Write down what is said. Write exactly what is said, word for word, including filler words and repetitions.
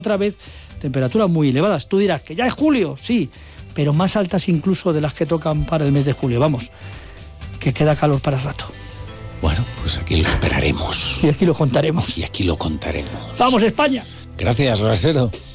otra vez temperaturas muy elevadas. Tú dirás que ya es julio, sí, pero más altas incluso de las que tocan para el mes de julio. Vamos, que queda calor para rato. Bueno, pues aquí lo esperaremos. Y aquí lo contaremos. Y aquí lo contaremos. ¡Vamos, España! Gracias, Rasero.